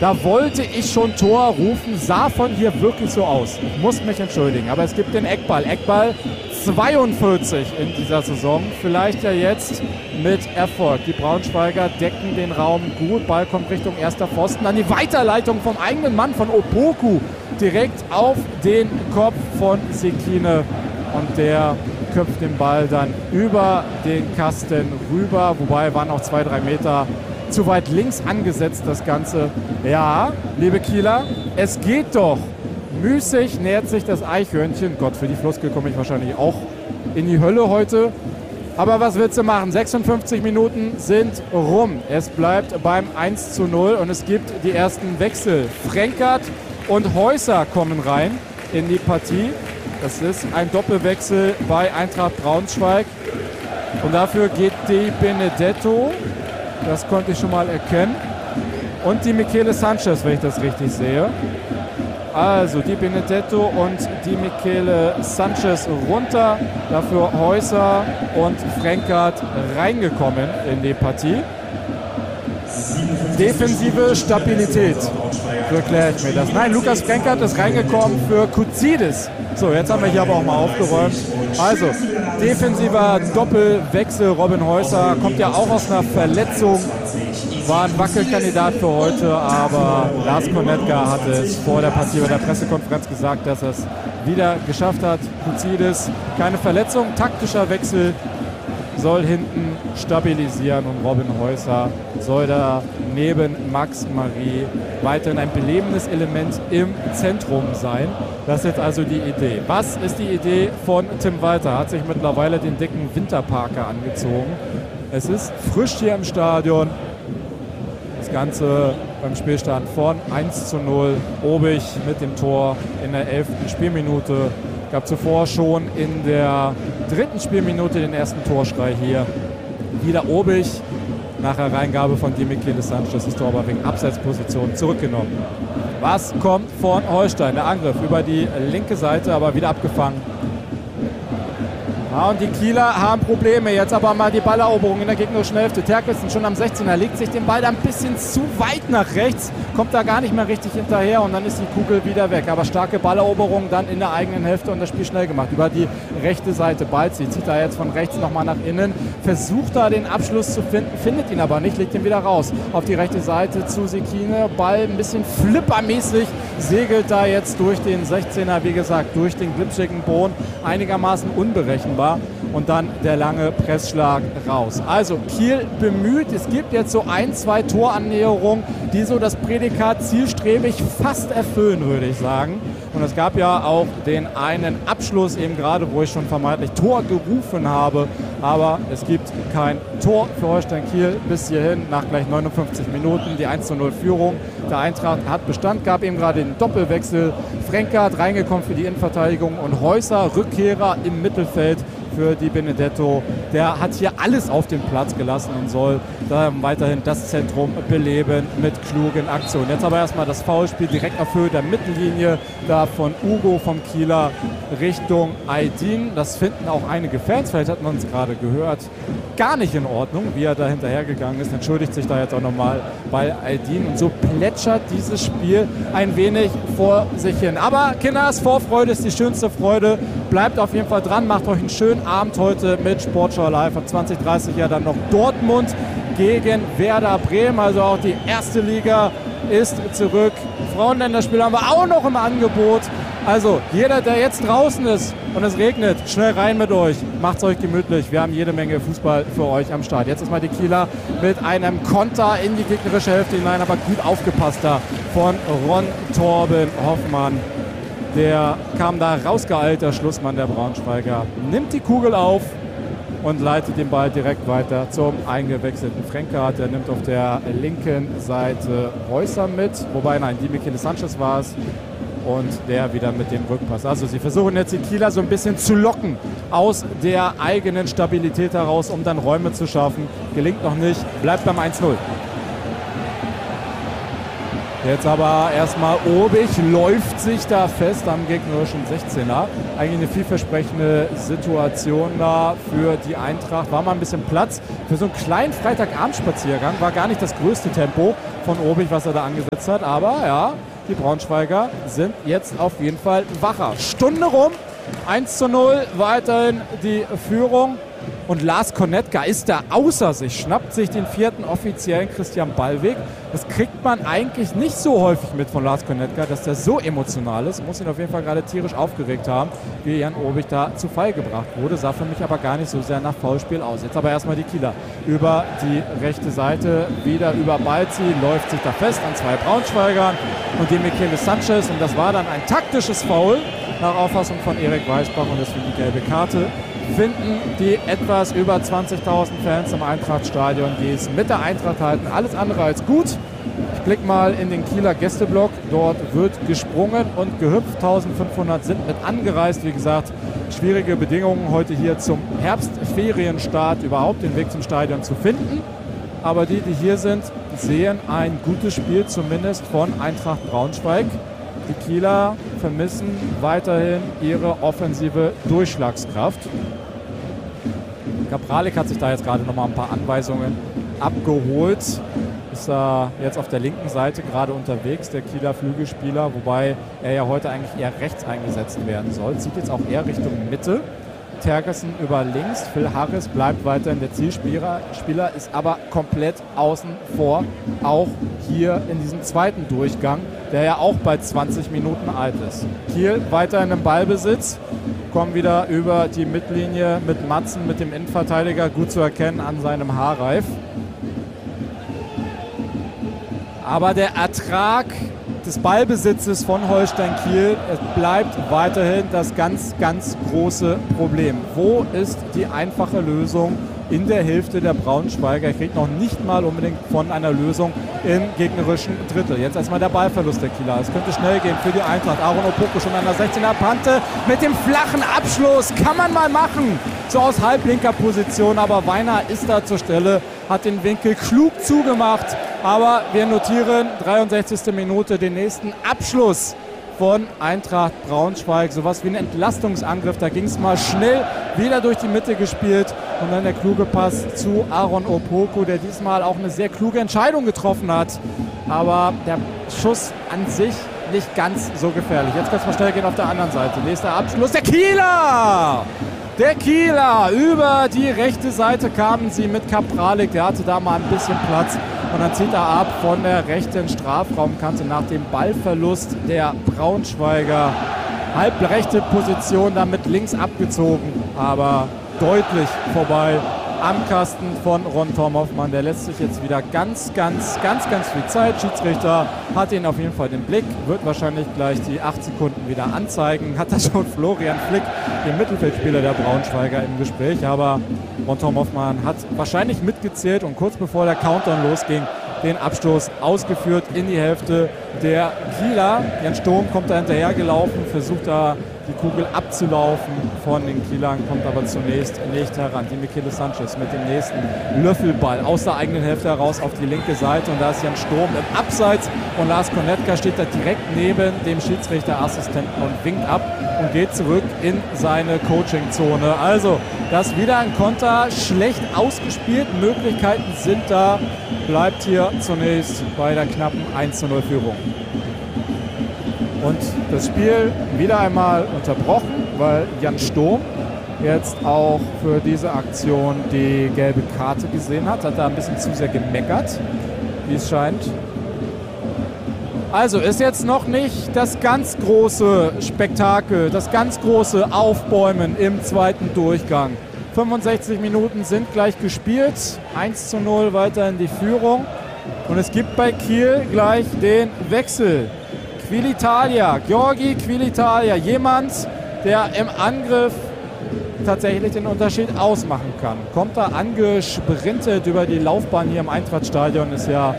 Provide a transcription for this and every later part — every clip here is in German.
Da wollte ich schon Tor rufen, sah von hier wirklich so aus. Ich muss mich entschuldigen, aber es gibt den Eckball. Eckball 42 in dieser Saison, vielleicht ja jetzt mit Erfolg. Die Braunschweiger decken den Raum gut, Ball kommt Richtung erster Pfosten, dann die Weiterleitung vom eigenen Mann von Opoku direkt auf den Kopf von Sekine und der köpft den Ball dann über den Kasten rüber, wobei waren auch 2-3 Meter zu weit links angesetzt das Ganze. Ja, liebe Kieler, es geht doch. Müßig nähert sich das Eichhörnchen. Gott, für die Floskel komme ich wahrscheinlich auch in die Hölle heute. Aber was willst du machen? 56 Minuten sind rum. Es bleibt beim 1:0 und es gibt die ersten Wechsel. Frenkert und Häuser kommen rein in die Partie. Das ist ein Doppelwechsel bei Eintracht Braunschweig. Und dafür geht Di Benedetto. Das konnte ich schon mal erkennen. Und die Michele Sanchez, wenn ich das richtig sehe. Also Di Benedetto und die Michele Sanchez runter. Dafür Häuser und Frenkert reingekommen in die Partie. Defensive Stabilität. So erkläre ich mir das. Nein, Lukas Frenkert ist reingekommen für Kuzidis. So, jetzt haben wir hier aber auch mal aufgeräumt. Also, defensiver Doppelwechsel. Robin Häuser kommt ja auch aus einer Verletzung. War ein Wackelkandidat für heute, aber Lars Konetka hatte es vor der Partie bei der Pressekonferenz gesagt, dass er es wieder geschafft hat. Kuzidis, keine Verletzung, taktischer Wechsel, soll hinten stabilisieren und Robin Häuser soll da neben Max Marie weiterhin ein belebendes Element im Zentrum sein. Das ist jetzt also die Idee. Was ist die Idee von Tim Walter? Hat sich mittlerweile den dicken Winterparker angezogen. Es ist frisch hier im Stadion. Das Ganze beim Spielstand von 1:0. Obig mit dem Tor in der 11. Spielminute. Gab zuvor schon in der 3. Spielminute den ersten Torschrei hier. Wieder Obig. Nach der Reingabe von Di Michele Sanchez ist Tor aber wegen Abseitsposition zurückgenommen. Was kommt von Holstein? Der Angriff über die linke Seite, aber wieder abgefangen. Ja, und die Kieler haben Probleme. Jetzt aber mal die Balleroberung in der gegnerischen Hälfte. Terkelsen schon am 16er, legt sich den Ball da ein bisschen zu weit nach rechts, kommt da gar nicht mehr richtig hinterher und dann ist die Kugel wieder weg. Aber starke Balleroberung dann in der eigenen Hälfte und das Spiel schnell gemacht. Über die rechte Seite, Balzi zieht da jetzt von rechts nochmal nach innen, versucht da den Abschluss zu finden, findet ihn aber nicht, legt ihn wieder raus. Auf die rechte Seite zu Sekine, Ball ein bisschen flippermäßig, segelt da jetzt durch den 16er, wie gesagt, durch den glitschigen Boden, einigermaßen unberechenbar. Und dann der lange Pressschlag raus. Also Kiel bemüht. Es gibt jetzt so 1-2 Torannäherungen, die so das Prädikat zielstrebig fast erfüllen, würde ich sagen. Und es gab ja auch den einen Abschluss eben gerade, wo ich schon vermeintlich Tor gerufen habe. Aber es gibt kein Tor für Holstein Kiel bis hierhin nach gleich 59 Minuten. Die 1:0 Führung der Eintracht hat Bestand, gab eben gerade den Doppelwechsel. Frenkert reingekommen für die Innenverteidigung und Häuser, Rückkehrer im Mittelfeld für Di Benedetto. Der hat hier alles auf den Platz gelassen und soll da weiterhin das Zentrum beleben mit klugen Aktionen. Jetzt aber erstmal das Foulspiel direkt auf Höhe der Mittellinie da von Ugo vom Kieler Richtung Aydin. Das finden auch einige Fans, vielleicht hat man es gerade gehört, gar nicht in Ordnung, wie er da hinterhergegangen ist. Entschuldigt sich da jetzt auch nochmal bei Aydin und so plätschert dieses Spiel ein wenig vor sich hin. Aber Kinders, Vorfreude ist die schönste Freude. Bleibt auf jeden Fall dran, macht euch einen schönen Abend heute mit Sportschau Live. Ab 20:30 ja dann noch Dortmund gegen Werder Bremen. Also auch die erste Liga ist zurück. Frauenländerspiel haben wir auch noch im Angebot. Also jeder, der jetzt draußen ist und es regnet, schnell rein mit euch. Macht's euch gemütlich. Wir haben jede Menge Fußball für euch am Start. Jetzt ist mal die Kieler mit einem Konter in die gegnerische Hälfte hinein, aber gut aufgepasst da von Ron Torben Hoffmann. Der kam da rausgeeilt, der Schlussmann der Braunschweiger. Nimmt die Kugel auf und leitet den Ball direkt weiter zum eingewechselten Frenkert. Der nimmt auf der linken Seite Häuser mit. Wobei, nein, Di Michele Sanchez war es. Und der wieder mit dem Rückpass. Also sie versuchen jetzt die Kieler so ein bisschen zu locken aus der eigenen Stabilität heraus, um dann Räume zu schaffen. Gelingt noch nicht, bleibt beim 1:0. Jetzt aber erstmal Obig läuft sich da fest am gegnerischen 16er. Eigentlich eine vielversprechende Situation da für die Eintracht. War mal ein bisschen Platz für so einen kleinen Freitagabendspaziergang. War gar nicht das größte Tempo von Obig, was er da angesetzt hat. Aber ja, die Braunschweiger sind jetzt auf jeden Fall wacher. Stunde rum, 1:0, weiterhin die Führung. Und Lars Konetka ist da außer sich, schnappt sich den 4. offiziellen Christian Ballweg. Das kriegt man eigentlich nicht so häufig mit von Lars Konetka, dass der so emotional ist. Muss ihn auf jeden Fall gerade tierisch aufgeregt haben, wie Jan Obig da zu Fall gebracht wurde. Sah für mich aber gar nicht so sehr nach Foulspiel aus. Jetzt aber erstmal die Kieler über die rechte Seite, wieder über Balzi, läuft sich da fest an 2 Braunschweigern und dem Michele Sanchez. Und das war dann ein taktisches Foul nach Auffassung von Erik Weißbach und deswegen die gelbe Karte. Finden die etwas über 20.000 Fans im Eintrachtstadion, die es mit der Eintracht halten. Alles andere als gut. Ich blicke mal in den Kieler Gästeblock. Dort wird gesprungen und gehüpft. 1500 sind mit angereist. Wie gesagt, schwierige Bedingungen heute hier zum Herbstferienstart überhaupt den Weg zum Stadion zu finden. Aber die hier sind, sehen ein gutes Spiel zumindest von Eintracht Braunschweig. Die Kieler vermissen weiterhin ihre offensive Durchschlagskraft. Kapralik hat sich da jetzt gerade nochmal ein paar Anweisungen abgeholt. Ist da jetzt auf der linken Seite gerade unterwegs, der Kieler Flügelspieler, wobei er ja heute eigentlich eher rechts eingesetzt werden soll. Zieht jetzt auch eher Richtung Mitte. Tergersen über links, Phil Harris bleibt weiterhin der Zielspieler, ist aber komplett außen vor, auch hier in diesem zweiten Durchgang, der ja auch bei 20 Minuten alt ist. Kiel weiterhin im Ballbesitz, kommen wieder über die Mittellinie mit Matzen, mit dem Innenverteidiger, gut zu erkennen an seinem Haarreif. Aber der Ertrag des Ballbesitzes von Holstein Kiel, es bleibt weiterhin das ganz, ganz große Problem. Wo ist die einfache Lösung in der Hälfte der Braunschweiger? Ich rede noch nicht mal unbedingt von einer Lösung im gegnerischen Drittel. Jetzt erstmal der Ballverlust der Kieler. Es könnte schnell gehen für die Eintracht. Aaron Opoko schon an der 16er Pante mit dem flachen Abschluss. Kann man mal machen. So aus halblinker Position, aber Weiner ist da zur Stelle, hat den Winkel klug zugemacht. Aber wir notieren 63. Minute den nächsten Abschluss von Eintracht Braunschweig. Sowas wie ein Entlastungsangriff. Da ging es mal schnell wieder durch die Mitte gespielt. Und dann der kluge Pass zu Aaron Opoko, der diesmal auch eine sehr kluge Entscheidung getroffen hat. Aber der Schuss an sich nicht ganz so gefährlich. Jetzt kann es mal schnell gehen auf der anderen Seite. Nächster Abschluss, der Kieler! Der Kieler, über die rechte Seite kamen sie mit Kapralik, der hatte da mal ein bisschen Platz und dann zieht er ab von der rechten Strafraumkante nach dem Ballverlust der Braunschweiger. Halbrechte Position, damit links abgezogen, aber deutlich vorbei am Kasten von Ron Tom Hoffmann. Der lässt sich jetzt wieder ganz viel Zeit. Schiedsrichter hat ihn auf jeden Fall den Blick, wird wahrscheinlich gleich die 8 Sekunden wieder anzeigen. Hat da schon Florian Flick, den Mittelfeldspieler der Braunschweiger, im Gespräch. Aber Ron Tom Hoffmann hat wahrscheinlich mitgezählt und kurz bevor der Countdown losging, den Abstoß ausgeführt in die Hälfte der Kieler. Jan Sturm kommt da hinterher gelaufen, versucht da die Kugel abzulaufen von den Kielern, kommt aber zunächst nicht heran. Die Michele Sanchez mit dem nächsten Löffelball aus der eigenen Hälfte heraus auf die linke Seite und da ist Jan Sturm im Abseits und Lars Konetka steht da direkt neben dem Schiedsrichterassistenten und winkt ab und geht zurück in seine Coachingzone. Also, das wieder ein Konter, schlecht ausgespielt, Möglichkeiten sind da, bleibt hier zunächst bei der knappen 1:0 Führung. Und das Spiel wieder einmal unterbrochen, weil Jan Sturm jetzt auch für diese Aktion die gelbe Karte gesehen hat. Hat da ein bisschen zu sehr gemeckert, wie es scheint. Also ist jetzt noch nicht das ganz große Spektakel, das ganz große Aufbäumen im zweiten Durchgang. 65 Minuten sind gleich gespielt, 1:0 weiterhin die Führung. Und es gibt bei Kiel gleich den Wechsel. Georgi Quilitalia, jemand, der im Angriff tatsächlich den Unterschied ausmachen kann. Kommt da angesprintet über die Laufbahn hier im Eintrachtstadion, ist ja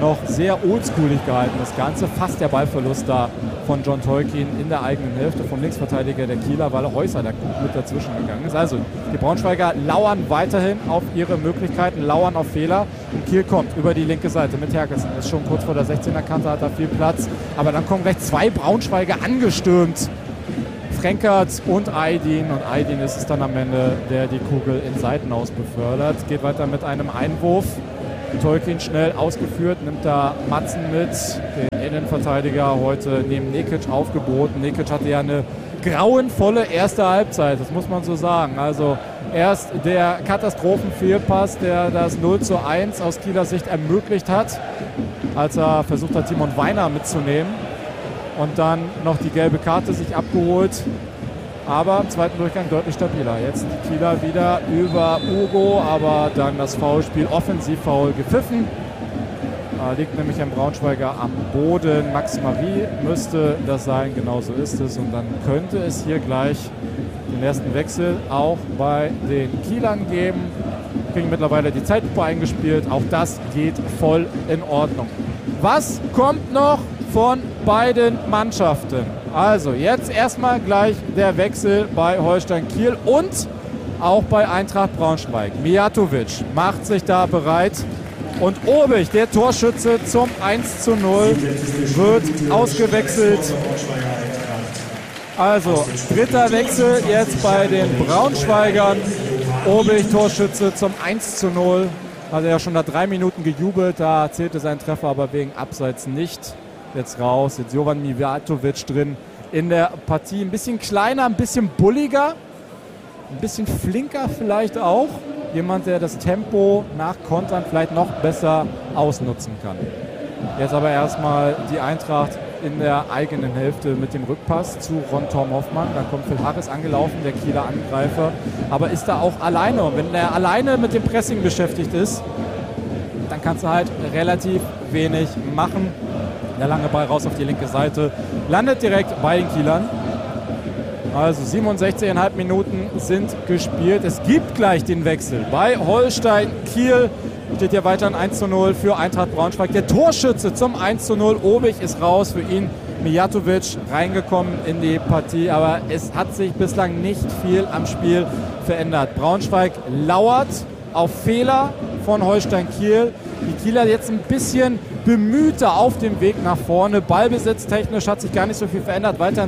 noch sehr oldschoolig gehalten. Das Ganze fast der Ballverlust da von John Tolkien in der eigenen Hälfte vom Linksverteidiger der Kieler, weil Häuser da gut mit dazwischen gegangen ist. Also die Braunschweiger lauern weiterhin auf ihre Möglichkeiten, lauern auf Fehler. Und Kiel kommt über die linke Seite mit Herkelsen. Ist schon kurz vor der 16er Kante, hat da viel Platz. Aber dann kommen gleich zwei Braunschweiger angestürmt. Frenkert und Aydin. Und Aydin ist es dann am Ende, der die Kugel in Seitenaus befördert. Geht weiter mit einem Einwurf. Tolkien schnell ausgeführt, nimmt da Matzen mit, den Innenverteidiger heute neben Nekic aufgeboten. Nekic hatte ja eine grauenvolle erste Halbzeit, das muss man so sagen. Also erst der Katastrophenfehlpass, der das 0:1 aus Kieler Sicht ermöglicht hat, als er versucht hat, Timon Weiner mitzunehmen. Und dann noch die gelbe Karte sich abgeholt. Aber im zweiten Durchgang deutlich stabiler. Jetzt die Kieler wieder über Ugo, aber dann das Foulspiel, Offensivfoul gepfiffen. Liegt nämlich ein Braunschweiger am Boden. Max Marie müsste das sein, genau so ist es. Und dann könnte es hier gleich den ersten Wechsel auch bei den Kielern geben. Kriegen mittlerweile die Zeitlupe eingespielt. Auch das geht voll in Ordnung. Was kommt noch von beiden Mannschaften? Also jetzt erstmal gleich der Wechsel bei Holstein Kiel und auch bei Eintracht Braunschweig. Mijatovic macht sich da bereit und Obig, der Torschütze zum 1:0, wird ausgewechselt. Also dritter Wechsel jetzt bei den Braunschweigern. Obig, Torschütze zum 1:0. Hat er ja schon nach 3 Minuten gejubelt, da zählte sein Treffer aber wegen Abseits nicht. Jetzt raus, jetzt Jovan Mijatovic drin in der Partie. Ein bisschen kleiner, ein bisschen bulliger, ein bisschen flinker vielleicht auch. Jemand, der das Tempo nach Kontern vielleicht noch besser ausnutzen kann. Jetzt aber erstmal die Eintracht in der eigenen Hälfte mit dem Rückpass zu Ron Tom Hoffmann. Dann kommt Phil Harris angelaufen, der Kieler Angreifer. Aber ist da auch alleine. Und wenn er alleine mit dem Pressing beschäftigt ist, dann kannst du halt relativ wenig machen. Der lange Ball raus auf die linke Seite, landet direkt bei den Kielern. Also 67,5 Minuten sind gespielt. Es gibt gleich den Wechsel bei Holstein Kiel. Steht hier weiter ein 1:0 für Eintracht Braunschweig. Der Torschütze zum 1:0. Obig ist raus, für ihn Mijatovic reingekommen in die Partie. Aber es hat sich bislang nicht viel am Spiel verändert. Braunschweig lauert auf Fehler von Holstein Kiel. Die Kieler jetzt ein bisschen bemühter auf dem Weg nach vorne. Ballbesitztechnisch hat sich gar nicht so viel verändert. Weiterhin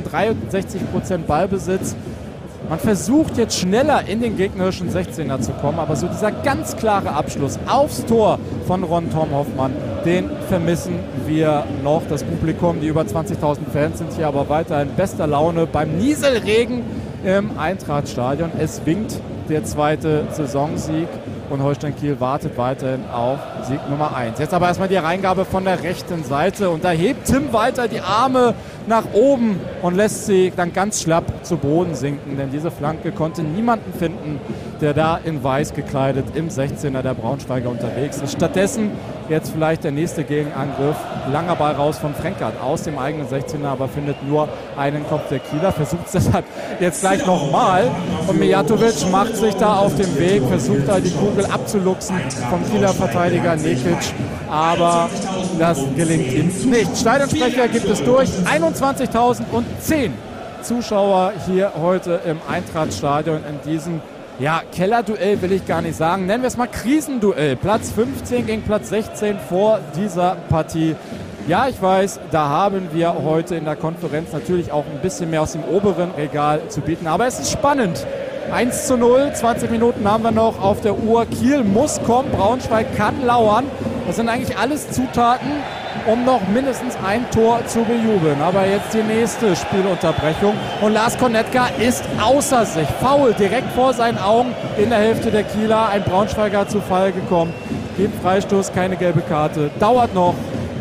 63% Ballbesitz. Man versucht jetzt schneller in den gegnerischen 16er zu kommen, aber so dieser ganz klare Abschluss aufs Tor von Ron Tom Hoffmann, den vermissen wir noch. Das Publikum, die über 20.000 Fans sind hier aber weiterhin bester Laune beim Nieselregen im Eintrachtstadion. Es winkt der zweite Saisonsieg. Und Holstein Kiel wartet weiterhin auf Sieg Nummer 1. Jetzt aber erstmal die Reingabe von der rechten Seite. Und da hebt Tim Walter die Arme nach oben und lässt sie dann ganz schlapp zu Boden sinken. Denn diese Flanke konnte niemanden finden, der da in weiß gekleidet im 16er der Braunschweiger unterwegs ist. Stattdessen jetzt vielleicht der nächste Gegenangriff. Langer Ball raus von Frenkert aus dem eigenen 16er, aber findet nur einen Kopf der Kieler. Versucht es deshalb jetzt gleich nochmal. Und Mijatovic macht sich da auf den Weg, versucht da die Kugel abzuluxen vom Kieler Verteidiger Nekic. Aber das gelingt ihm nicht. Stadionsprecher gibt es durch. 21.010 Zuschauer hier heute im Eintrachtstadion in diesem Kellerduell will ich gar nicht sagen. Nennen wir es mal Krisenduell. Platz 15 gegen Platz 16 vor dieser Partie. Ja, ich weiß, da haben wir heute in der Konferenz natürlich auch ein bisschen mehr aus dem oberen Regal zu bieten. Aber es ist spannend. 1:0, 20 Minuten haben wir noch auf der Uhr. Kiel muss kommen, Braunschweig kann lauern. Das sind eigentlich alles Zutaten, um noch mindestens ein Tor zu bejubeln. Aber jetzt die nächste Spielunterbrechung. Und Lars Konetka ist außer sich. Foul direkt vor seinen Augen in der Hälfte der Kieler. Ein Braunschweiger zu Fall gekommen. Gibt Freistoß, keine gelbe Karte. Dauert noch.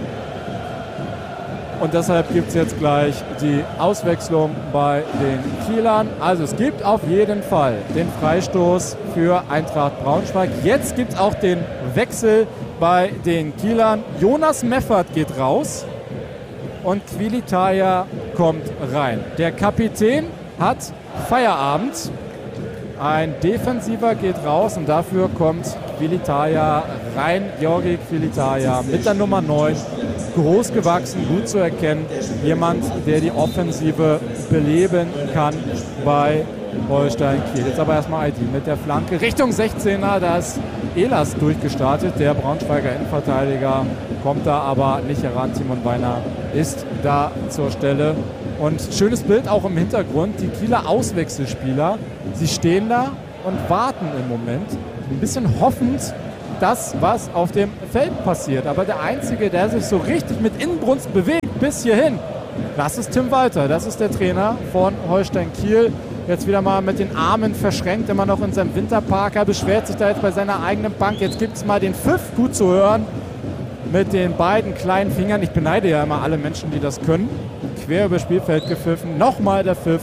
Und deshalb gibt es jetzt gleich die Auswechslung bei den Kielern. Also es gibt auf jeden Fall den Freistoß für Eintracht Braunschweig. Jetzt gibt es auch den Wechsel bei den Kielern. Jonas Meffert geht raus und Quilitaya kommt rein. Der Kapitän hat Feierabend. Ein Defensiver geht raus und dafür kommt Quilitaya rein Georgi Kvilitāja mit der Nummer 9. Groß gewachsen, gut zu erkennen. Jemand, der die Offensive beleben kann bei Holstein Kiel. Jetzt aber erstmal ID mit der Flanke Richtung 16er. Da ist Elas durchgestartet. Der Braunschweiger Innenverteidiger kommt da aber nicht heran. Timon Weiner ist da zur Stelle. Und schönes Bild auch im Hintergrund. Die Kieler Auswechselspieler, sie stehen da und warten im Moment. Ein bisschen hoffend, das, was auf dem Feld passiert. Aber der Einzige, der sich so richtig mit Inbrunst bewegt bis hierhin, das ist Tim Walter. Das ist der Trainer von Holstein Kiel. Jetzt wieder mal mit den Armen verschränkt, immer noch in seinem Winterparker. Beschwert sich da jetzt bei seiner eigenen Bank. Jetzt gibt es mal den Pfiff, gut zu hören, mit den beiden kleinen Fingern. Ich beneide ja immer alle Menschen, die das können. Quer über Spielfeld gepfiffen. Nochmal der Pfiff.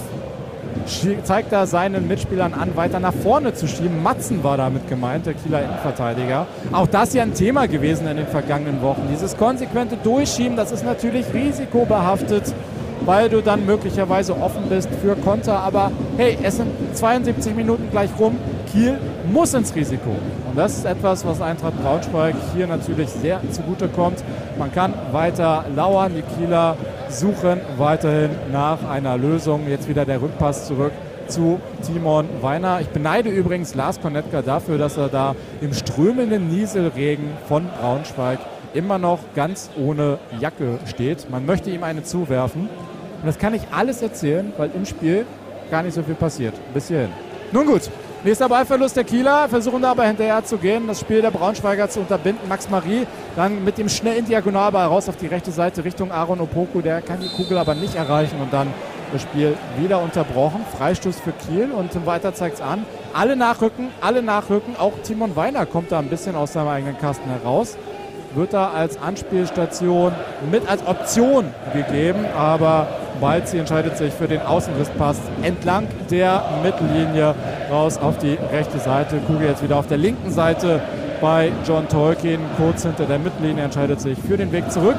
Zeigt da seinen Mitspielern an, weiter nach vorne zu schieben. Matzen war damit gemeint, der Kieler Innenverteidiger. Auch das ja ein Thema gewesen in den vergangenen Wochen. Dieses konsequente Durchschieben, das ist natürlich risikobehaftet, weil du dann möglicherweise offen bist für Konter. Aber hey, es sind 72 Minuten gleich rum. Kiel muss ins Risiko. Und das ist etwas, was Eintracht Braunschweig hier natürlich sehr zugute kommt. Man kann weiter lauern. Die Kieler suchen weiterhin nach einer Lösung. Jetzt wieder der Rückpass zurück zu Timon Weiner. Ich beneide übrigens Lars Konetka dafür, dass er da im strömenden Nieselregen von Braunschweig immer noch ganz ohne Jacke steht. Man möchte ihm eine zuwerfen. Und das kann ich alles erzählen, weil im Spiel gar nicht so viel passiert. Bis hierhin. Nun gut, nächster Ballverlust der Kieler. Versuchen da aber hinterher zu gehen, das Spiel der Braunschweiger zu unterbinden. Max Marie dann mit dem schnellen Diagonalball raus auf die rechte Seite Richtung Aaron Opoku. Der kann die Kugel aber nicht erreichen und dann das Spiel wieder unterbrochen. Freistoß für Kiel und Tim Walter zeigt es an. Alle nachrücken. Auch Timon Weiner kommt da ein bisschen aus seinem eigenen Kasten heraus. Wird da als Anspielstation mit als Option gegeben, aber Balzi entscheidet sich für den Außenrisspass entlang der Mittellinie raus auf die rechte Seite. Kugel jetzt wieder auf der linken Seite bei John Tolkien, kurz hinter der Mittellinie, entscheidet sich für den Weg zurück.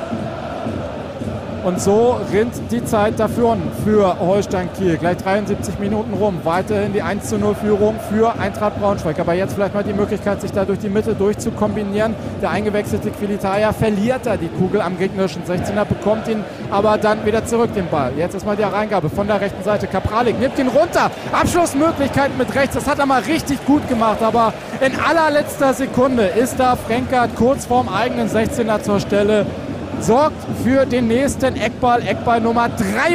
Und so rinnt die Zeit davon für Holstein Kiel. Gleich 73 Minuten rum. Weiterhin die 1:0-Führung für Eintracht Braunschweig. Aber jetzt vielleicht mal die Möglichkeit, sich da durch die Mitte durchzukombinieren. Der eingewechselte Kvilitāja verliert da die Kugel am gegnerischen 16er, bekommt ihn aber dann wieder zurück, den Ball. Jetzt ist mal die Reingabe von der rechten Seite. Kapralik nimmt ihn runter. Abschlussmöglichkeit mit rechts. Das hat er mal richtig gut gemacht. Aber in allerletzter Sekunde ist da Frenkert kurz vorm eigenen 16er zur Stelle. Sorgt für den nächsten Eckball Nummer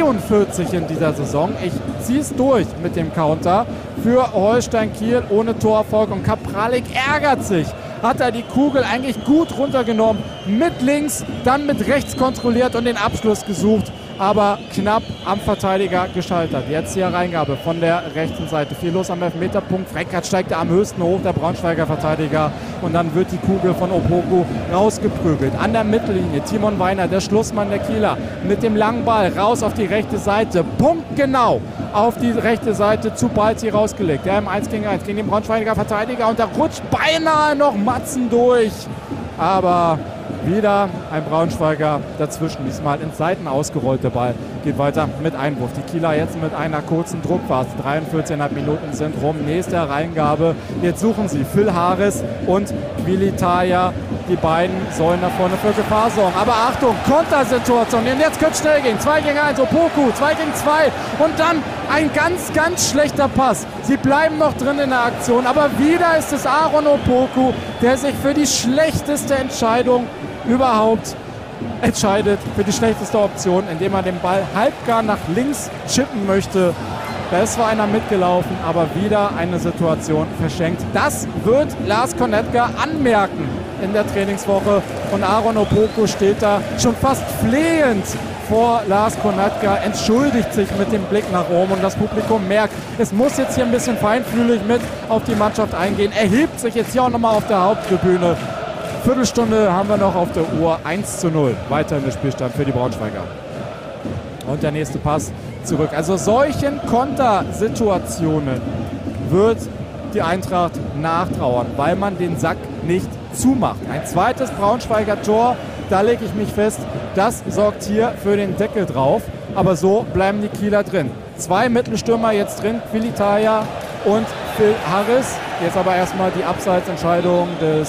43 in dieser Saison. Ich ziehe es durch mit dem Counter für Holstein Kiel ohne Torerfolg. Und Kapralik ärgert sich. Hat er die Kugel eigentlich gut runtergenommen. Mit links, dann mit rechts kontrolliert und den Abschluss gesucht. Aber knapp am Verteidiger gescheitert. Jetzt die Reingabe von der rechten Seite. Viel los am Elfmeterpunkt. Frenkert steigt am höchsten hoch, der Braunschweiger Verteidiger. Und dann wird die Kugel von Opoku rausgeprügelt. An der Mittellinie Timon Weiner, der Schlussmann der Kieler, mit dem langen Ball raus auf die rechte Seite. Punktgenau auf die rechte Seite zu Balzi rausgelegt. Der im 1 gegen 1 gegen den Braunschweiger Verteidiger. Und da rutscht beinahe noch Matzen durch. Aber wieder ein Braunschweiger dazwischen, diesmal ins Seiten ausgerollt. Der Ball geht weiter mit Einwurf. Die Kieler jetzt mit einer kurzen Druckphase. 43,5 Minuten sind rum. Nächste Reingabe. Jetzt suchen sie Phil Harris und Kvilitāja. Die beiden sollen nach vorne für Gefahr sorgen. Aber Achtung, Kontersituation. Und jetzt könnte es schnell gehen. 2 gegen 1, Opoku, 2 gegen 2. Und dann ein ganz, ganz schlechter Pass. Sie bleiben noch drin in der Aktion. Aber wieder ist es Aaron Opoku, der sich für die schlechteste Entscheidung überhaupt entscheidet, für die schlechteste Option, indem er den Ball halbgar nach links chippen möchte. Da ist zwar einer mitgelaufen, aber wieder eine Situation verschenkt. Das wird Lars Konetka anmerken in der Trainingswoche. Und Aaron Opoku steht da schon fast flehend vor Lars Konetka, entschuldigt sich mit dem Blick nach oben und das Publikum merkt, es muss jetzt hier ein bisschen feinfühlig mit auf die Mannschaft eingehen. Er hebt sich jetzt hier auch nochmal auf der Haupttribüne. Viertelstunde haben wir noch auf der Uhr. 1:0 weiter in der Spielstand für die Braunschweiger. Und der nächste Pass zurück. Also solchen Kontersituationen wird die Eintracht nachtrauern, weil man den Sack nicht zumacht. Ein zweites Braunschweiger Tor, da lege ich mich fest, das sorgt hier für den Deckel drauf. Aber so bleiben die Kieler drin. 2 Mittelstürmer jetzt drin, Kvilitāja und Phil Harris. Jetzt aber erstmal die Abseitsentscheidung des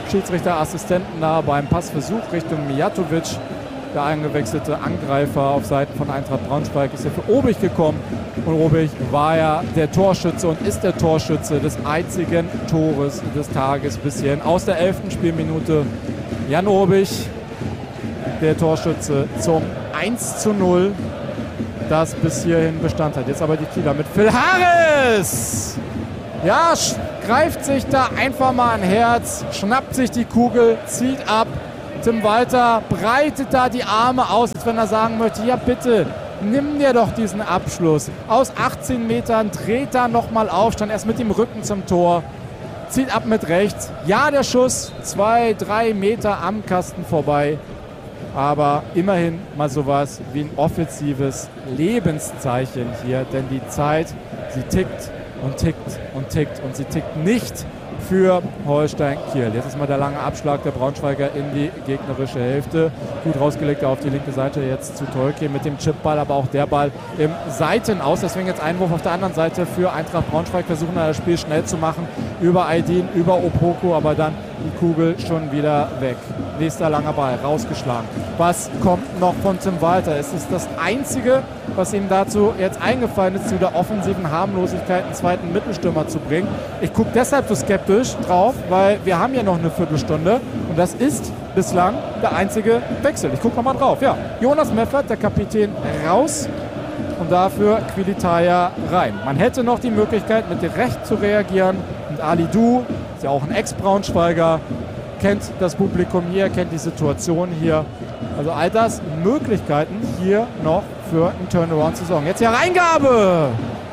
Schiedsrichterassistenten da beim Passversuch Richtung Mijatovic. Der eingewechselte Angreifer auf Seiten von Eintracht Braunschweig ist ja für Obig gekommen. Und Obig war ja der Torschütze und ist der Torschütze des einzigen Tores des Tages bis hierhin. Aus der 11. Spielminute Jan Obig, der Torschütze zum 1:0, das bis hierhin Bestand hat. Jetzt aber die Kieler mit Phil Harris. Ja, greift sich da einfach mal ein Herz, schnappt sich die Kugel, zieht ab. Tim Walter breitet da die Arme aus, als wenn er sagen möchte, ja bitte, nimm dir doch diesen Abschluss. Aus 18 Metern dreht er nochmal auf, stand erst mit dem Rücken zum Tor, zieht ab mit rechts. Ja, der Schuss 2-3 Meter am Kasten vorbei, aber immerhin mal sowas wie ein offensives Lebenszeichen hier, denn die Zeit, sie tickt und tickt und tickt und sie tickt nicht für Holstein Kiel. Jetzt ist mal der lange Abschlag der Braunschweiger in die gegnerische Hälfte. Gut rausgelegt auf die linke Seite jetzt zu Tolkien mit dem Chipball, aber auch der Ball im Seitenaus. Deswegen jetzt Einwurf auf der anderen Seite für Eintracht Braunschweig. Versuchen das Spiel schnell zu machen über Aydin, über Opoku, aber dann die Kugel schon wieder weg. Nächster langer Ball, rausgeschlagen. Was kommt noch von Tim Walter? Es ist das Einzige, was ihm dazu jetzt eingefallen ist, zu der offensiven Harmlosigkeit einen zweiten Mittelstürmer zu bringen. Ich gucke deshalb so skeptisch drauf, weil wir haben ja noch eine Viertelstunde und das ist bislang der einzige Wechsel. Ich gucke nochmal drauf. Ja, Jonas Meffert, der Kapitän, raus und dafür Quilitaya rein. Man hätte noch die Möglichkeit, mit Recht zu reagieren. Und Ali Du ist ja auch ein Ex-Braunschweiger, kennt das Publikum hier, kennt die Situation hier. Also all das Möglichkeiten hier noch für einen Turnaround zu sorgen. Jetzt die Reingabe!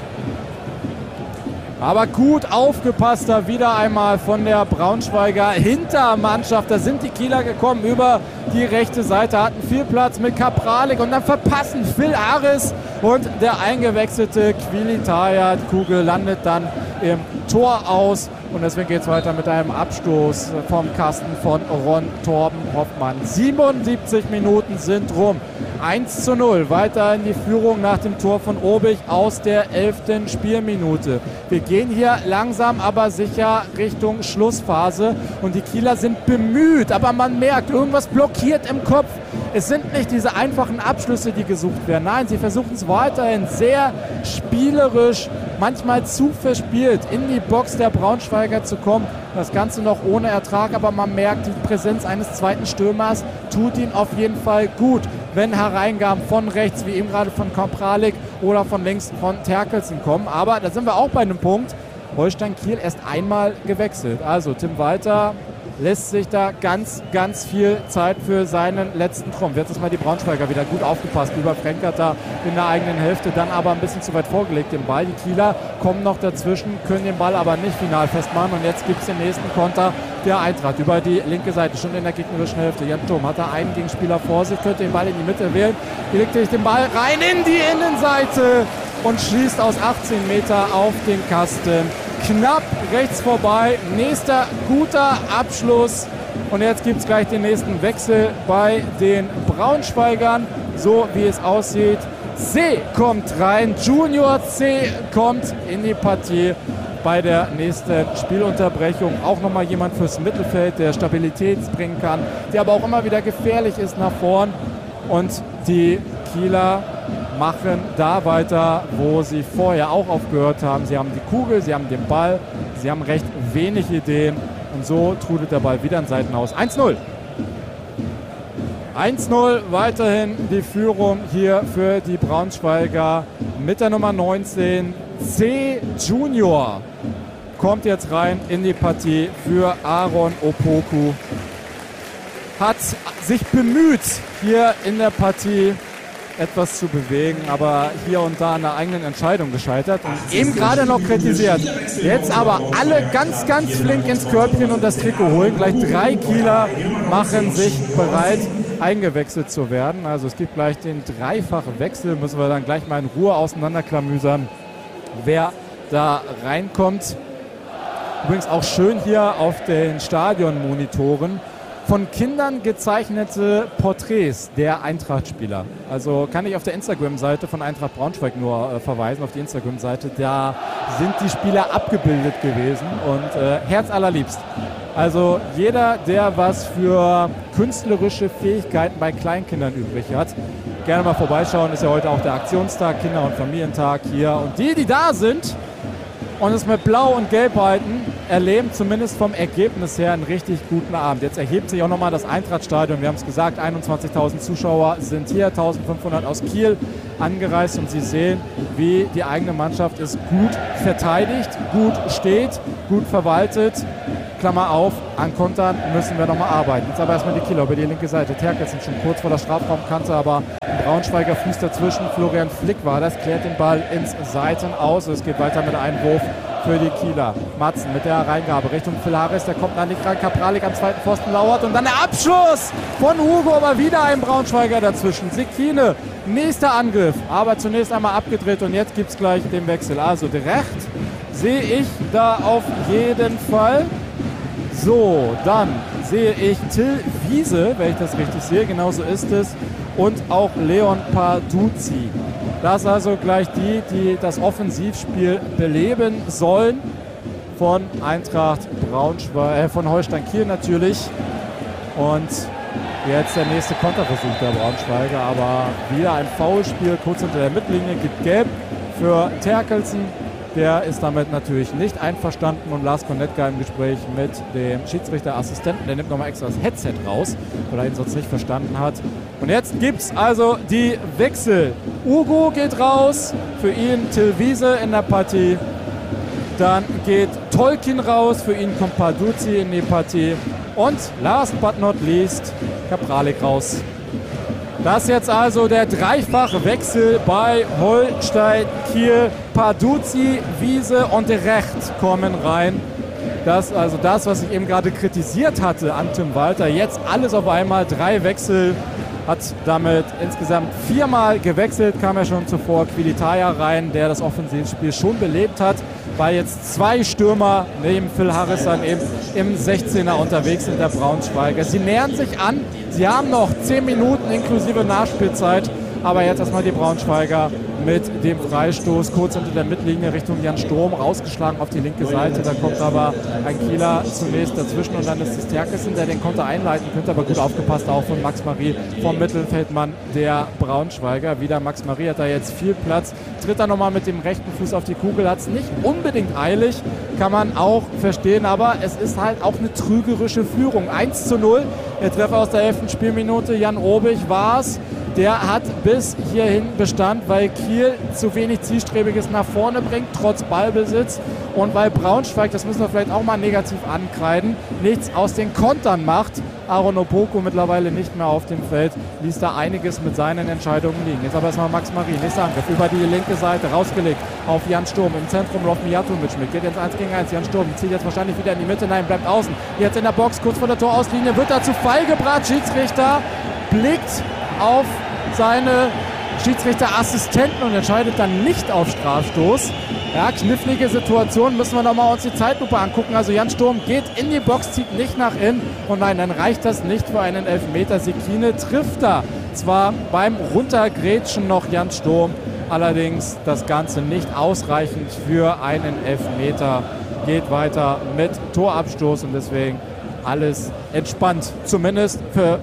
Aber gut aufgepasst da wieder einmal von der Braunschweiger Hintermannschaft. Da sind die Kieler gekommen über die rechte Seite, hatten viel Platz mit Kapralik und dann verpassen Phil Harris und der eingewechselte Quilitaya. Die Kugel landet dann im Tor aus und deswegen geht es weiter mit einem Abstoß vom Kasten von Ron Torben Hoffmann. 77 Minuten sind rum. 1:0, weiter in die Führung nach dem Tor von Obig aus der 11. Spielminute. Wir gehen hier langsam, aber sicher Richtung Schlussphase und die Kieler sind bemüht, aber man merkt, irgendwas blockiert im Kopf. Es sind nicht diese einfachen Abschlüsse, die gesucht werden. Nein, sie versuchen es weiterhin sehr spielerisch, manchmal zu verspielt, in die Box der Braunschweiger zu kommen. Das Ganze noch ohne Ertrag, aber man merkt, die Präsenz eines zweiten Stürmers tut ihm auf jeden Fall gut, wenn Hereingaben von rechts, wie eben gerade von Kapralik oder von links von Terkelsen kommen. Aber da sind wir auch bei einem Punkt, Holstein Kiel erst einmal gewechselt. Also Tim Walter lässt sich da ganz, ganz viel Zeit für seinen letzten Trumpf. Jetzt ist mal die Braunschweiger wieder gut aufgepasst. Über Frenkert da in der eigenen Hälfte, dann aber ein bisschen zu weit vorgelegt den Ball. Die Kieler kommen noch dazwischen, können den Ball aber nicht final festmachen. Und jetzt gibt es den nächsten Konter der Eintracht über die linke Seite, schon in der gegnerischen Hälfte. Jan Thom hat da einen Gegenspieler vor sich, könnte den Ball in die Mitte wählen. Legt sich den Ball rein in die Innenseite und schießt aus 18 Meter auf den Kasten. Knapp rechts vorbei, nächster guter Abschluss und jetzt gibt es gleich den nächsten Wechsel bei den Braunschweigern, so wie es aussieht. C kommt rein, Junior C kommt in die Partie bei der nächsten Spielunterbrechung. Auch nochmal jemand fürs Mittelfeld, der Stabilität bringen kann, der aber auch immer wieder gefährlich ist nach vorn und die Kieler machen da weiter, wo sie vorher auch aufgehört haben. Sie haben die Kugel, sie haben den Ball, sie haben recht wenig Ideen und so trudelt der Ball wieder in Seitenhaus. 1:0. 1:0, weiterhin die Führung hier für die Braunschweiger mit der Nummer 19. C Junior kommt jetzt rein in die Partie für Aaron Opoku. Hat sich bemüht, hier in der Partie etwas zu bewegen, aber hier und da an der eigenen Entscheidung gescheitert und eben gerade noch kritisiert. Jetzt aber alle ganz, ganz flink ins Körbchen und das Trikot holen. Gleich 3 Kieler machen sich bereit, eingewechselt zu werden. Also es gibt gleich den dreifachen Wechsel, müssen wir dann gleich mal in Ruhe auseinanderklamüsern, wer da reinkommt. Übrigens auch schön hier auf den Stadionmonitoren von Kindern gezeichnete Porträts der Eintracht-Spieler. Also kann ich auf der Instagram-Seite von Eintracht Braunschweig nur verweisen, auf die Instagram-Seite. Da sind die Spieler abgebildet gewesen und herzallerliebst. Also jeder, der was für künstlerische Fähigkeiten bei Kleinkindern übrig hat, gerne mal vorbeischauen. Ist ja heute auch der Aktionstag, Kinder- und Familientag hier. Und die da sind und es mit Blau und Gelb halten, erleben zumindest vom Ergebnis her einen richtig guten Abend. Jetzt erhebt sich auch nochmal das Eintrachtstadion. Wir haben es gesagt, 21.000 Zuschauer sind hier, 1.500 aus Kiel angereist und Sie sehen, wie die eigene Mannschaft ist gut verteidigt, gut steht, gut verwaltet. Klammer auf, an Kontern müssen wir nochmal arbeiten. Jetzt aber erstmal die Kieler über die linke Seite. Terkelsen schon kurz vor der Strafraumkante, aber ein Braunschweiger Fuß dazwischen. Florian Flick war das, klärt den Ball ins Seitenaus. Es geht weiter mit Einwurf für die Kieler. Matzen mit der Reingabe Richtung Phil Harris, der kommt an die Kapralik am zweiten Pfosten lauert und dann der Abschluss von Hugo, aber wieder ein Braunschweiger dazwischen. Sekine, nächster Angriff, aber zunächst einmal abgedreht und jetzt gibt es gleich den Wechsel. Also Drecht sehe ich da auf jeden Fall. So, dann sehe ich Till Wiese, wenn ich das richtig sehe, genauso ist es, und auch Leon Parduzzi. Das also gleich die das Offensivspiel beleben sollen von Eintracht Braunschweig, von Holstein Kiel natürlich. Und jetzt der nächste Konterversuch der Braunschweiger, aber wieder ein Foulspiel kurz unter der Mittellinie, gibt Gelb für Terkelsen. Der ist damit natürlich nicht einverstanden und Lars Konetka im Gespräch mit dem Schiedsrichterassistenten. Der nimmt nochmal extra das Headset raus, weil er ihn sonst nicht verstanden hat. Und jetzt gibt es also die Wechsel. Ugo geht raus, für ihn Till Wiese in der Partie. Dann geht Tolkin raus, für ihn kommt Parduzzi in die Partie. Und last but not least, Kapralik raus. Das jetzt also der Dreifachwechsel bei Holstein Kiel. Parduzzi, Wiese und Recht kommen rein. Das also das, was ich eben gerade kritisiert hatte an Tim Walter. Jetzt alles auf einmal, 3 Wechsel. Hat damit insgesamt 4-mal gewechselt, kam ja schon zuvor Quilitaya rein, der das Offensivspiel schon belebt hat, weil jetzt 2 Stürmer neben Phil Harris dann eben im 16er unterwegs sind, der Braunschweiger. Sie nähern sich an, sie haben noch 10 Minuten inklusive Nachspielzeit, aber jetzt erstmal die Braunschweiger mit dem Freistoß kurz unter der Mittellinie Richtung Jan Sturm, rausgeschlagen auf die linke Seite. Da kommt aber ein Kieler zunächst dazwischen und dann ist es Terkelsen, der den Konter einleiten könnte, aber gut aufgepasst auch von Max Marie vom Mittelfeldmann der Braunschweiger. Wieder Max Marie hat da jetzt viel Platz, tritt da nochmal mit dem rechten Fuß auf die Kugel, hat es nicht unbedingt eilig, kann man auch verstehen, aber es ist halt auch eine trügerische Führung. 1:0, der Treffer aus der 11. Spielminute, Jan Obig war es. Der hat bis hierhin Bestand, weil Kiel zu wenig Zielstrebiges nach vorne bringt, trotz Ballbesitz. Und weil Braunschweig, das müssen wir vielleicht auch mal negativ ankreiden, nichts aus den Kontern macht. Aaron Opoku mittlerweile nicht mehr auf dem Feld, ließ da einiges mit seinen Entscheidungen liegen. Jetzt aber erstmal Max Marie, nächster Angriff, über die linke Seite, rausgelegt auf Jan Sturm. Im Zentrum läuft Mijatovic mit, geht jetzt 1 gegen 1. Jan Sturm zieht jetzt wahrscheinlich wieder in die Mitte, nein, bleibt außen. Jetzt in der Box, kurz vor der Torauslinie, wird da zu Fall gebracht. Schiedsrichter blickt auf seine Schiedsrichterassistenten und entscheidet dann nicht auf Strafstoß. Ja, knifflige Situation, müssen wir nochmal uns die Zeitlupe angucken. Also Jan Sturm geht in die Box, zieht nicht nach innen und nein, dann reicht das nicht für einen Elfmeter. Sekine trifft da zwar beim Runtergrätschen noch Jan Sturm, allerdings das Ganze nicht ausreichend für einen Elfmeter. Geht weiter mit Torabstoß und deswegen alles entspannt, zumindest für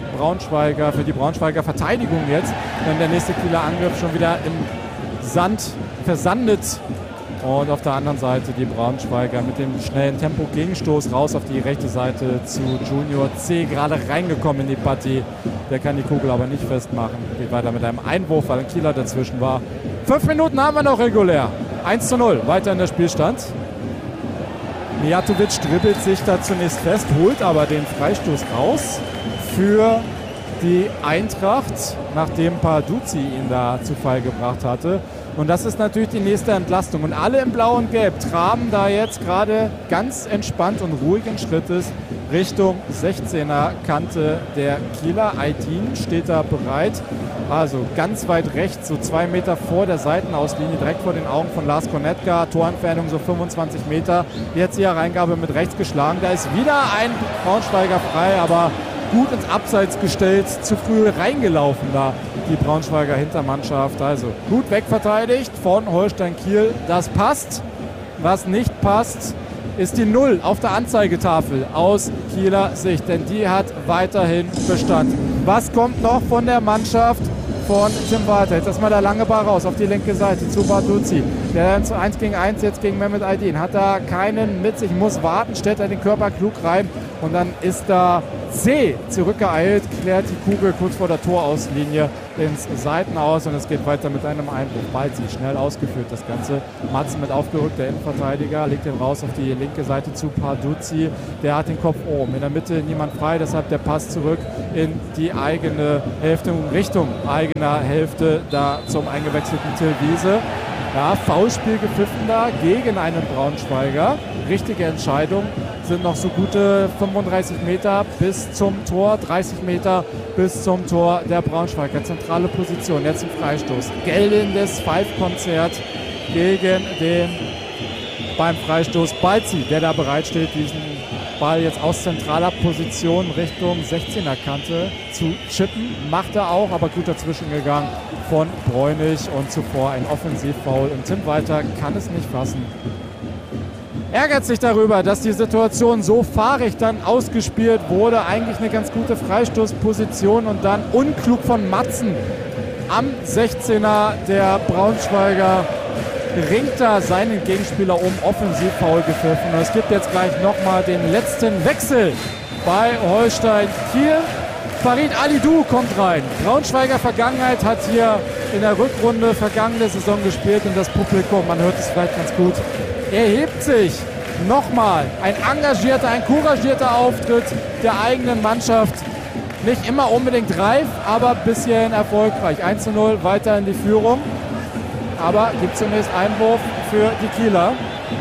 die Braunschweiger Verteidigung jetzt, wenn der nächste Kieler Angriff schon wieder im Sand versandet und auf der anderen Seite die Braunschweiger mit dem schnellen Tempo-Gegenstoß raus auf die rechte Seite zu Junior C, gerade reingekommen in die Partie, der kann die Kugel aber nicht festmachen, geht weiter mit einem Einwurf, weil ein Kieler dazwischen war. 5 Minuten haben wir noch regulär, 1:0, weiter in der Spielstand. Mijatovic dribbelt sich da zunächst fest, holt aber den Freistoß raus für die Eintracht, nachdem Parduzzi ihn da zu Fall gebracht hatte. Und das ist natürlich die nächste Entlastung. Und alle in Blau und Gelb traben da jetzt gerade ganz entspannt und ruhigen Schrittes Richtung 16er Kante der Kieler. Aydin steht da bereit. Also ganz weit rechts, so 2 Meter vor der Seitenauslinie, direkt vor den Augen von Lars Konetka. Torentfernung so 25 Meter. Jetzt hier Reingabe mit rechts geschlagen. Da ist wieder ein Braunschweiger frei, aber gut ins Abseits gestellt, zu früh reingelaufen da die Braunschweiger Hintermannschaft. Also gut wegverteidigt von Holstein Kiel. Das passt. Was nicht passt, ist die 0 auf der Anzeigetafel aus Kieler Sicht, denn die hat weiterhin Bestand. Was kommt noch von der Mannschaft von Tim Walter? Jetzt erstmal der lange Ball raus auf die linke Seite zu Barduzzi. Der dann zu 1 gegen 1 jetzt gegen Mehmet Aydin. Hat da keinen mit sich, muss warten, stellt er den Körper klug rein und dann ist da C zurückgeeilt, klärt die Kugel kurz vor der Torauslinie ins Seitenaus und es geht weiter mit einem Einwurf. Balzi schnell ausgeführt das Ganze. Matzen mit aufgerückter Innenverteidiger, legt den raus auf die linke Seite zu Barduzzi. Der hat den Kopf oben. In der Mitte niemand frei, deshalb der Pass zurück in die eigene Hälfte, Richtung eigener Hälfte, da zum eingewechselten Till Wiese. Ja, Foulspiel gepfiffen da gegen einen Braunschweiger. Richtige Entscheidung. Sind noch so gute 35 Meter bis zum Tor, 30 Meter bis zum Tor der Braunschweiger. Zentrale Position, jetzt im Freistoß. Gellendes Pfeifkonzert gegen den beim Freistoß Balzi, der da bereitsteht, diesen Ball jetzt aus zentraler Position Richtung 16er Kante zu chippen. Macht er auch, aber gut dazwischen gegangen von Bräunig und zuvor ein Offensivfoul. Und Tim Walter kann es nicht fassen. Ärgert sich darüber, dass die Situation so fahrig dann ausgespielt wurde. Eigentlich eine ganz gute Freistoßposition und dann unklug von Matzen am 16er der Braunschweiger ringt da seinen Gegenspieler um, Offensivfoul gepfiffen. Und es gibt jetzt gleich nochmal den letzten Wechsel bei Holstein Kiel. Farid Alidou kommt rein. Braunschweiger Vergangenheit hat hier in der Rückrunde vergangene Saison gespielt und das Publikum, man hört es vielleicht ganz gut, erhebt sich. Nochmal ein engagierter, ein couragierter Auftritt der eigenen Mannschaft. Nicht immer unbedingt reif, aber ein bisschen erfolgreich. 1:0 weiter in die Führung. Aber gibt zunächst Einwurf für die Kieler.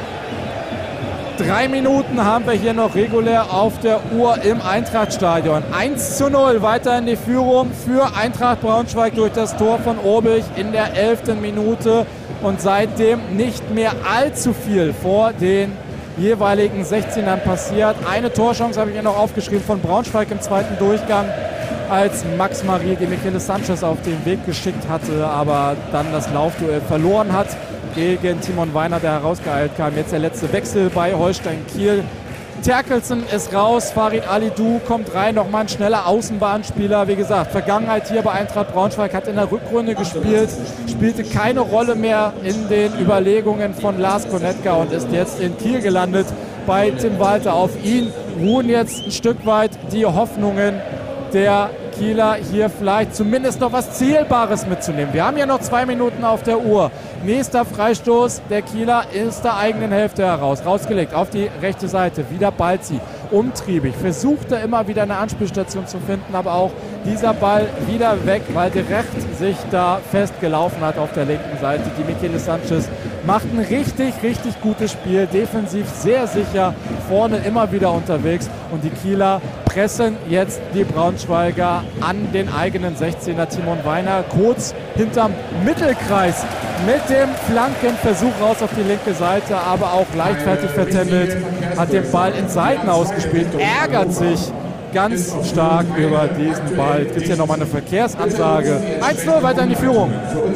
3 Minuten haben wir hier noch regulär auf der Uhr im Eintrachtstadion. 1:0 weiter in die Führung für Eintracht Braunschweig durch das Tor von Obich in der 11. Minute. Und seitdem nicht mehr allzu viel vor den jeweiligen 16ern passiert. Eine Torchance habe ich mir noch aufgeschrieben von Braunschweig im zweiten Durchgang, als Max Marie die Michele Sanchez auf den Weg geschickt hatte, aber dann das Laufduell verloren hat gegen Timon Weiner, der herausgeeilt kam. Jetzt der letzte Wechsel bei Holstein Kiel. Terkelsen ist raus, Farid Alidou kommt rein, nochmal ein schneller Außenbahnspieler. Wie gesagt, Vergangenheit hier bei Eintracht Braunschweig, hat in der Rückrunde gespielt, spielte keine Rolle mehr in den Überlegungen von Lars Konetka und ist jetzt in Kiel gelandet bei Tim Walter. Auf ihn ruhen jetzt ein Stück weit die Hoffnungen der Kieler, hier vielleicht zumindest noch was Zählbares mitzunehmen. Wir haben ja noch 2 Minuten auf der Uhr. Nächster Freistoß der Kieler ist der eigenen Hälfte heraus. Rausgelegt auf die rechte Seite. Wieder Balzi. Umtriebig. Versuchte immer wieder eine Anspielstation zu finden, aber auch dieser Ball wieder weg, weil direkt sich da festgelaufen hat auf der linken Seite. Die Michele Sanchez macht ein richtig, richtig gutes Spiel. Defensiv sehr sicher. Vorne immer wieder unterwegs. Und die Kieler pressen jetzt die Braunschweiger an den eigenen 16er. Timon Weiner kurz hinterm Mittelkreis mit dem Flankenversuch raus auf die linke Seite, aber auch leichtfertig vertändelt, hat den Ball in Seiten ausgespielt, ärgert sich ganz stark über diesen Ball. Jetzt gibt es hier nochmal eine Verkehrsansage. 1:0 weiter in die Führung.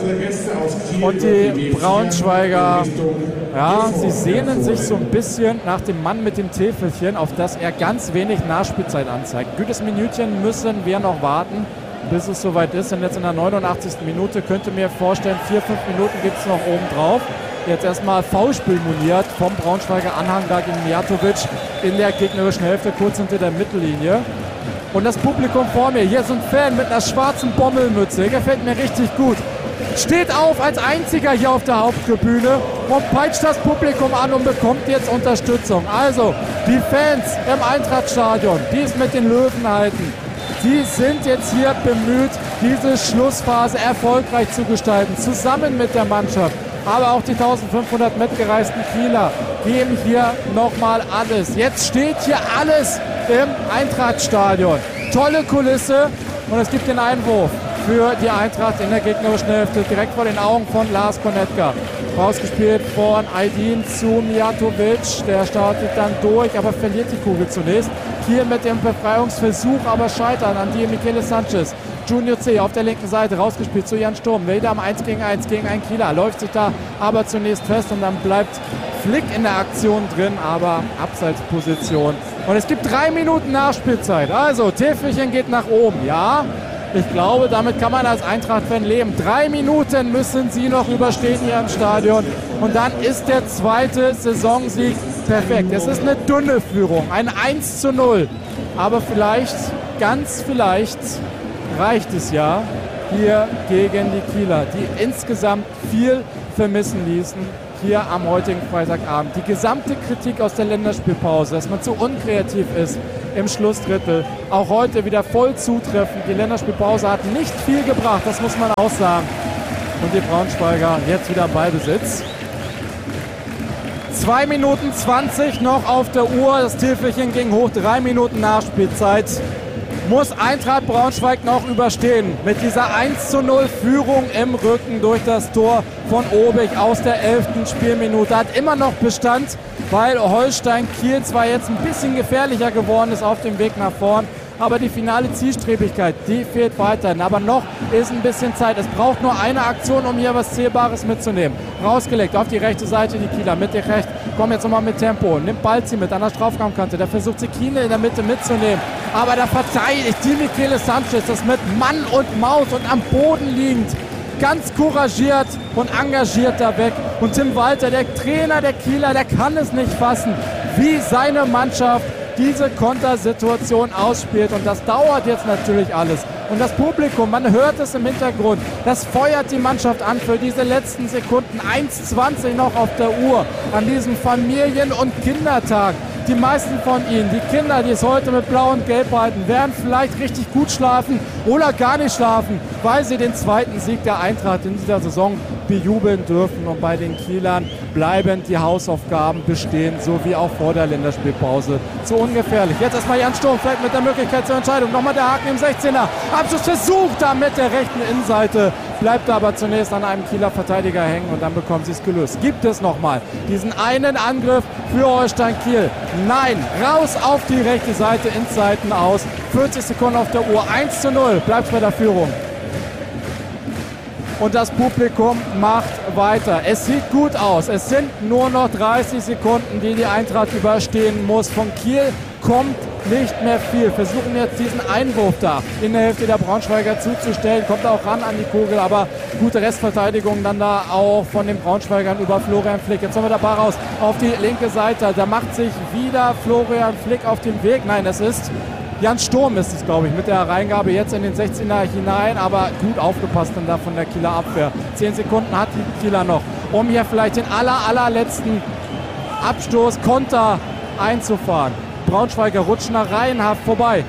Und die Braunschweiger, ja, sie sehnen sich so ein bisschen nach dem Mann mit dem Täfelchen, auf das er ganz wenig Nachspielzeit anzeigt. Gutes Minütchen müssen wir noch warten, bis es soweit ist. Und jetzt in der 89. Minute könnte mir vorstellen, 4-5 Minuten gibt es noch oben drauf. Jetzt erstmal Foulspiel moniert vom Braunschweiger Anhang da gegen Mijatovic in der gegnerischen Hälfte, kurz hinter der Mittellinie. Und das Publikum vor mir, hier so ein Fan mit einer schwarzen Bommelmütze, gefällt mir richtig gut. Steht auf als einziger hier auf der Haupttribüne und peitscht das Publikum an und bekommt jetzt Unterstützung. Also die Fans im Eintrachtstadion, die es mit den Löwen halten, die sind jetzt hier bemüht, diese Schlussphase erfolgreich zu gestalten, zusammen mit der Mannschaft. Aber auch die 1500 mitgereisten Kieler geben hier nochmal alles. Jetzt steht hier alles im Eintrachtstadion. Tolle Kulisse und es gibt den Einwurf für die Eintracht in der gegnerischen Hälfte, direkt vor den Augen von Lars Konetka. Rausgespielt von Aydin zu Mijatovic, der startet dann durch, aber verliert die Kugel zunächst. Hier mit dem Befreiungsversuch, aber scheitern an die Michele Sanchez. Junior C. auf der linken Seite rausgespielt zu Jan Sturm. Wieder am 1 gegen 1 gegen einen Kieler. Läuft sich da aber zunächst fest und dann bleibt Flick in der Aktion drin, aber Abseitsposition. Und es gibt 3 Minuten Nachspielzeit. Also Täfelchen geht nach oben, ja. Ich glaube, damit kann man als Eintracht-Fan leben. 3 Minuten müssen sie noch überstehen hier im Stadion. Und dann ist der zweite Saisonsieg perfekt. Es ist eine dünne Führung, ein 1:0. Aber vielleicht, ganz vielleicht, reicht es ja hier gegen die Kieler, die insgesamt viel vermissen ließen hier am heutigen Freitagabend. Die gesamte Kritik aus der Länderspielpause, dass man zu unkreativ ist im Schlussdrittel, auch heute wieder voll zutreffend. Die Länderspielpause hat nicht viel gebracht, das muss man auch sagen. Und die Braunschweiger jetzt wieder Ballbesitz. 2 Minuten 20 noch auf der Uhr, das Täfelchen ging hoch, 3 Minuten Nachspielzeit. Muss Eintracht Braunschweig noch überstehen. Mit dieser 1:0 Führung im Rücken durch das Tor von Obig aus der 11. Spielminute. Hat immer noch Bestand, weil Holstein Kiel zwar jetzt ein bisschen gefährlicher geworden ist auf dem Weg nach vorn, aber die finale Zielstrebigkeit, die fehlt weiterhin. Aber noch ist ein bisschen Zeit. Es braucht nur eine Aktion, um hier was Zählbares mitzunehmen. Rausgelegt auf die rechte Seite die Kieler mit der Recht. Kommen jetzt nochmal mit Tempo. Nimmt Balzi mit an der Strafraumkante. Da versucht Sekine in der Mitte mitzunehmen. Aber da verteidigt die Michele Sanchez das mit Mann und Maus und am Boden liegend. Ganz couragiert und engagiert da weg. Und Tim Walter, der Trainer der Kieler, der kann es nicht fassen, wie seine Mannschaft diese Kontersituation ausspielt. Und das dauert jetzt natürlich alles. Und das Publikum, man hört es im Hintergrund, das feuert die Mannschaft an für diese letzten Sekunden. 1:20 noch auf der Uhr an diesem Familien- und Kindertag. Die meisten von ihnen, die Kinder, die es heute mit Blau und Gelb halten, werden vielleicht richtig gut schlafen oder gar nicht schlafen, weil sie den zweiten Sieg der Eintracht in dieser Saison bejubeln dürfen. Und bei den Kielern bleiben die Hausaufgaben bestehen, so wie auch vor der Länderspielpause. Zu ungefährlich. Jetzt erstmal Jan Sturm, vielleicht mit der Möglichkeit zur Entscheidung. Nochmal der Haken im 16er. Abschlussversuch da mit der rechten Innenseite. Bleibt aber zunächst an einem Kieler Verteidiger hängen und dann bekommen sie es gelöst. Gibt es nochmal diesen einen Angriff für Holstein Kiel? Nein, raus auf die rechte Seite, ins Seiten aus. 40 Sekunden auf der Uhr, 1:0, bleibt bei der Führung. Und das Publikum macht weiter. Es sieht gut aus. Es sind nur noch 30 Sekunden, die die Eintracht überstehen muss. Von Kiel kommt nicht mehr viel. Versuchen jetzt diesen Einwurf da in der Hälfte der Braunschweiger zuzustellen. Kommt auch ran an die Kugel, aber gute Restverteidigung dann da auch von den Braunschweigern über Florian Flick. Jetzt haben wir der Ball raus auf die linke Seite. Da macht sich wieder Florian Flick auf den Weg. Nein, es ist Jan Sturm ist es, glaube ich, mit der Reingabe jetzt in den 16er hinein, aber gut aufgepasst dann da von der Kieler Abwehr. 10 Sekunden hat die Kieler noch, um hier vielleicht den allerletzten Abstoß, Konter einzufahren. Braunschweiger rutschen da reihenhaft vorbei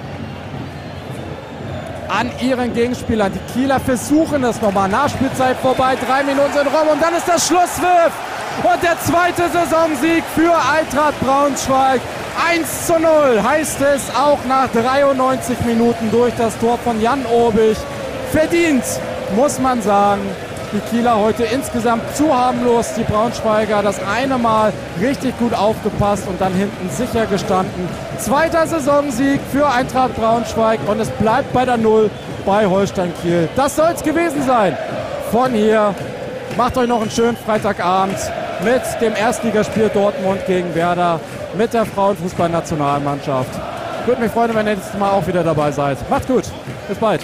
an ihren Gegenspielern. Die Kieler versuchen es nochmal. Nachspielzeit vorbei, 3 Minuten sind rum und dann ist der Schlusspfiff. Und der zweite Saisonsieg für Eintracht Braunschweig. 1:0 heißt es auch nach 93 Minuten durch das Tor von Jan Obig. Verdient, muss man sagen. Die Kieler heute insgesamt zu harmlos. Die Braunschweiger das eine Mal richtig gut aufgepasst und dann hinten sicher gestanden. Zweiter Saisonsieg für Eintracht Braunschweig und es bleibt bei der 0 bei Holstein Kiel. Das soll es gewesen sein. Von hier macht euch noch einen schönen Freitagabend mit dem Erstligaspiel Dortmund gegen Werder mit der Frauenfußballnationalmannschaft. Würde mich freuen, wenn ihr nächstes Mal auch wieder dabei seid. Macht's gut. Bis bald.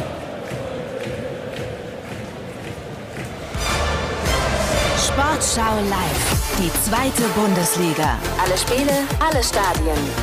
Sportschau live. Die zweite Bundesliga. Alle Spiele, alle Stadien.